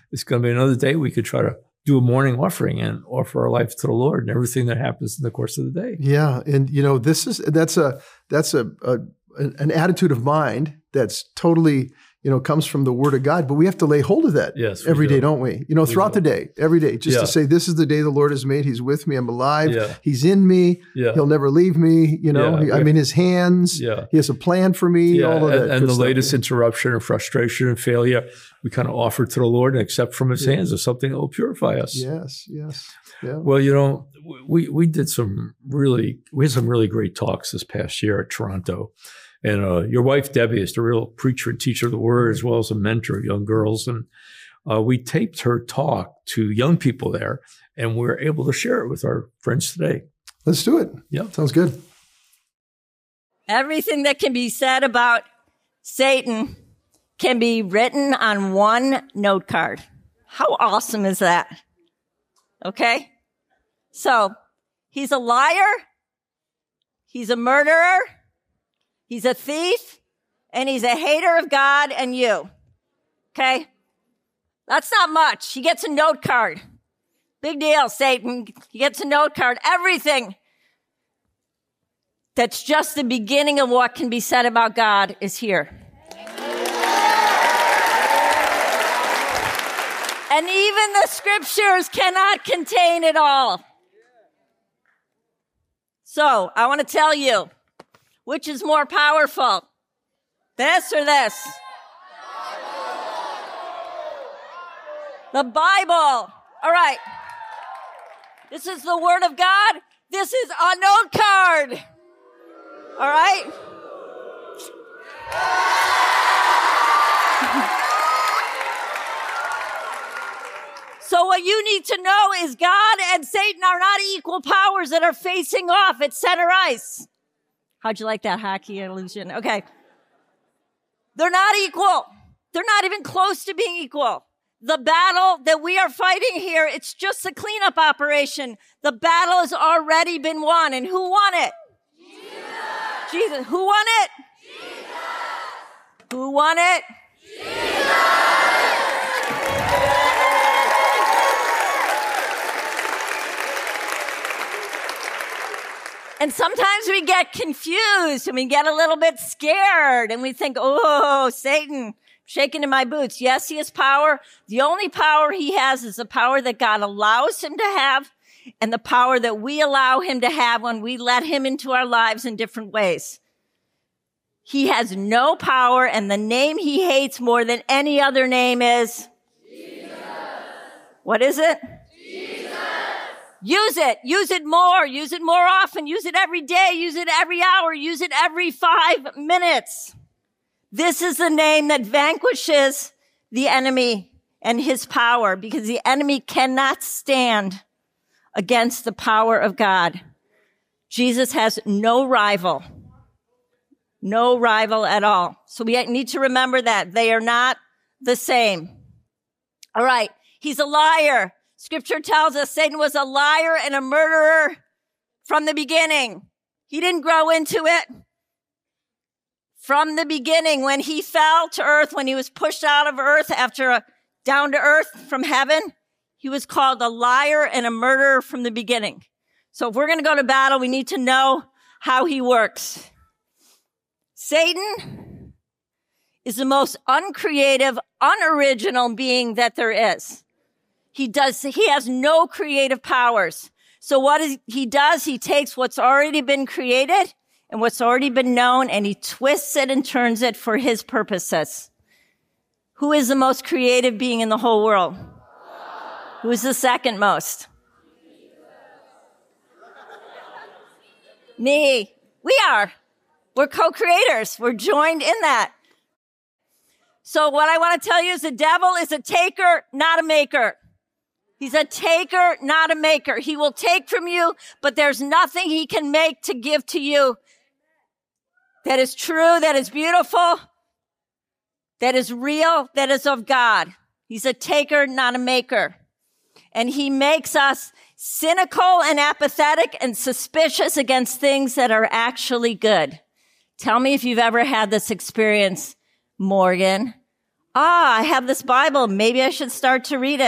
it's going to be another day we could try to do a morning offering and offer our life to the Lord and everything that happens in the course of the day. Yeah, and that's an attitude of mind that's totally comes from the Word of God, but we have to lay hold of that every day, don't we? Throughout the day, every day, just to say, this is the day the Lord has made. He's with me. I'm alive. He's in me. He'll never leave me. I'm in His hands. He has a plan for me. All of that. And the latest interruption and frustration and failure, we kind of offer to the Lord and accept from His hands as something that will purify us. Yes. Yeah. Well, we had some really great talks this past year at Toronto. And your wife, Debbie, is the real preacher and teacher of the Word, as well as a mentor of young girls. And we taped her talk to young people there, and we're able to share it with our friends today. Let's do it. Yeah. Sounds good. Everything that can be said about Satan can be written on one note card. How awesome is that? Okay? So, he's a liar. He's a murderer. He's a thief, and he's a hater of God and you. Okay? That's not much. He gets a note card. Big deal, Satan. He gets a note card. Everything that's just the beginning of what can be said about God is here. And even the scriptures cannot contain it all. So, I want to tell you, which is more powerful? This or this? The Bible. All right. This is the Word of God. This is a note card. All right? So what you need to know is God and Satan are not equal powers that are facing off at center ice. How'd you like that hockey illusion? Okay. They're not equal. They're not even close to being equal. The battle that we are fighting here, it's just a cleanup operation. The battle has already been won. And who won it? Jesus. Who won it? Jesus. Who won it? Jesus. And sometimes we get confused and we get a little bit scared and we think, oh, Satan, shaking in my boots. Yes, he has power. The only power he has is the power that God allows him to have and the power that we allow him to have when we let him into our lives in different ways. He has no power, and the name he hates more than any other name is Jesus. What is it? Use it. Use it more. Use it more often. Use it every day. Use it every hour. Use it every 5 minutes. This is the name that vanquishes the enemy and his power, because the enemy cannot stand against the power of God. Jesus has no rival. No rival at all. So we need to remember that. They are not the same. All right. He's a liar. Scripture tells us Satan was a liar and a murderer from the beginning. He didn't grow into it. From the beginning, when he fell to earth, when he was pushed out of earth down to earth from heaven, he was called a liar and a murderer from the beginning. So if we're going to go to battle, we need to know how he works. Satan is the most uncreative, unoriginal being that there is. He has no creative powers. So he does, he takes what's already been created and what's already been known, and he twists it and turns it for his purposes. Who is the most creative being in the whole world? Who is the second most? Me. We are. We're co-creators. We're joined in that. So what I want to tell you is the devil is a taker, not a maker. He's a taker, not a maker. He will take from you, but there's nothing he can make to give to you that is true, that is beautiful, that is real, that is of God. He's a taker, not a maker. And he makes us cynical and apathetic and suspicious against things that are actually good. Tell me if you've ever had this experience, Morgan. I have this Bible. Maybe I should start to read it.